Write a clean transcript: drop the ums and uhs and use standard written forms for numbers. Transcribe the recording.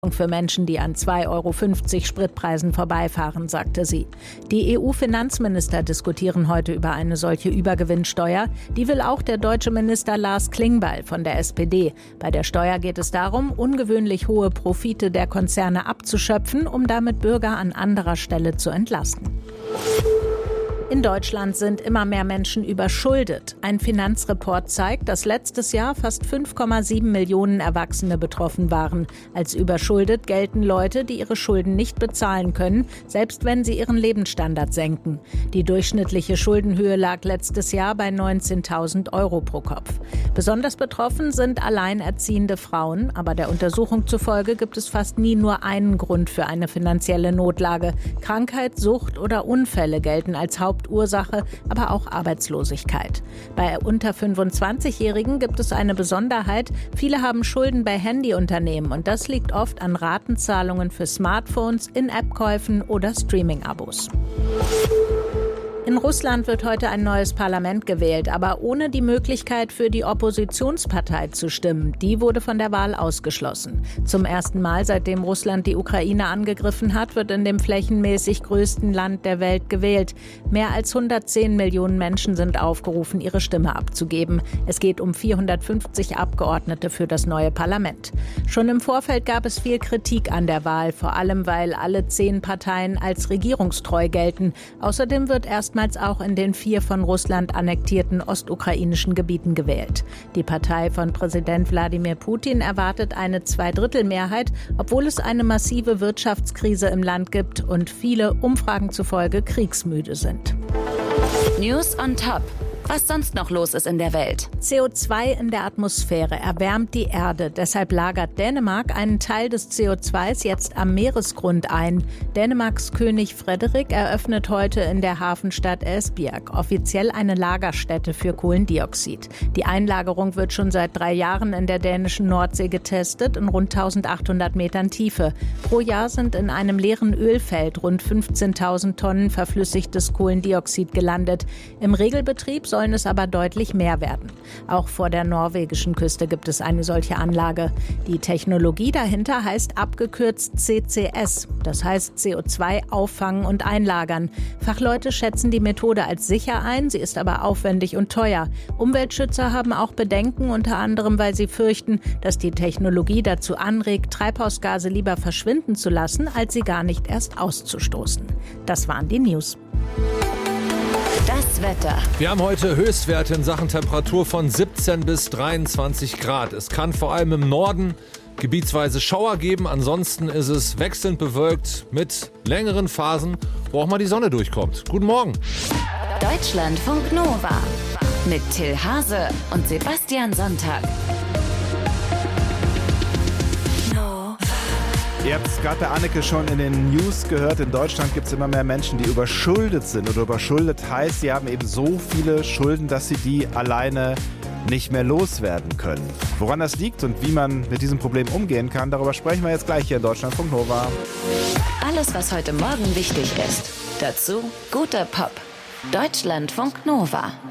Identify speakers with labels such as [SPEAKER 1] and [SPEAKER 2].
[SPEAKER 1] für Menschen, die an 2,50 € Spritpreisen vorbeifahren, sagte sie. Die EU-Finanzminister diskutieren heute über eine solche Übergewinnsteuer. Die will auch der deutsche Minister Lars Klingbeil von der SPD. Bei der Steuer geht es darum, ungewöhnlich hohe Profite der Konzerne abzuschöpfen, um damit Bürger an anderer Stelle zu entlasten. In Deutschland sind immer mehr Menschen überschuldet. Ein Finanzreport zeigt, dass letztes Jahr fast 5,7 Millionen Erwachsene betroffen waren. Als überschuldet gelten Leute, die ihre Schulden nicht bezahlen können, selbst wenn sie ihren Lebensstandard senken. Die durchschnittliche Schuldenhöhe lag letztes Jahr bei 19.000 € pro Kopf. Besonders betroffen sind alleinerziehende Frauen, aber der Untersuchung zufolge gibt es fast nie nur einen Grund für eine finanzielle Notlage. Krankheit, Sucht oder Unfälle gelten als Hauptursache, aber auch Arbeitslosigkeit. Bei unter 25-Jährigen gibt es eine Besonderheit. Viele haben Schulden bei Handyunternehmen und das liegt oft an Ratenzahlungen für Smartphones, In-App-Käufen oder Streaming-Abos. In Russland wird heute ein neues Parlament gewählt, aber ohne die Möglichkeit für die Oppositionspartei zu stimmen. Die wurde von der Wahl ausgeschlossen. Zum ersten Mal, seitdem Russland die Ukraine angegriffen hat, wird in dem flächenmäßig größten Land der Welt gewählt. Mehr als 110 Millionen Menschen sind aufgerufen, ihre Stimme abzugeben. Es geht um 450 Abgeordnete für das neue Parlament. Schon im Vorfeld gab es viel Kritik an der Wahl, vor allem weil alle 10 Parteien als regierungstreu gelten. Außerdem wird erstmals auch in den 4 von Russland annektierten ostukrainischen Gebieten gewählt. Die Partei von Präsident Wladimir Putin erwartet eine Zweidrittelmehrheit, obwohl es eine massive Wirtschaftskrise im Land gibt und viele Umfragen zufolge kriegsmüde sind.
[SPEAKER 2] News on Top. Was sonst noch los ist in der Welt.
[SPEAKER 1] CO2 in der Atmosphäre erwärmt die Erde. Deshalb lagert Dänemark einen Teil des CO2s jetzt am Meeresgrund ein. Dänemarks König Frederik eröffnet heute in der Hafenstadt Esbjerg offiziell eine Lagerstätte für Kohlendioxid. Die Einlagerung wird schon seit 3 Jahren in der dänischen Nordsee getestet, in rund 1800 Metern Tiefe. Pro Jahr sind in einem leeren Ölfeld rund 15.000 Tonnen verflüssigtes Kohlendioxid gelandet. Im Regelbetrieb sollen es aber deutlich mehr werden. Auch vor der norwegischen Küste gibt es eine solche Anlage. Die Technologie dahinter heißt abgekürzt CCS, das heißt CO2 auffangen und einlagern. Fachleute schätzen die Methode als sicher ein, sie ist aber aufwendig und teuer. Umweltschützer haben auch Bedenken, unter anderem weil sie fürchten, dass die Technologie dazu anregt, Treibhausgase lieber verschwinden zu lassen, als sie gar nicht erst auszustoßen. Das waren die News.
[SPEAKER 2] Das Wetter.
[SPEAKER 3] Wir haben heute Höchstwerte in Sachen Temperatur von 17 bis 23 Grad. Es kann vor allem im Norden gebietsweise Schauer geben. Ansonsten ist es wechselnd bewölkt mit längeren Phasen, wo auch mal die Sonne durchkommt. Guten Morgen.
[SPEAKER 2] Deutschlandfunk Nova mit Till Hase und Sebastian Sonntag.
[SPEAKER 4] Ihr habt es gerade bei Anneke schon in den News gehört, in Deutschland gibt es immer mehr Menschen, die überschuldet sind. Oder überschuldet heißt, sie haben eben so viele Schulden, dass sie die alleine nicht mehr loswerden können. Woran das liegt und wie man mit diesem Problem umgehen kann, darüber sprechen wir jetzt gleich hier in Deutschlandfunk Nova.
[SPEAKER 2] Alles, was heute Morgen wichtig ist. Dazu guter Pop. Deutschlandfunk Nova.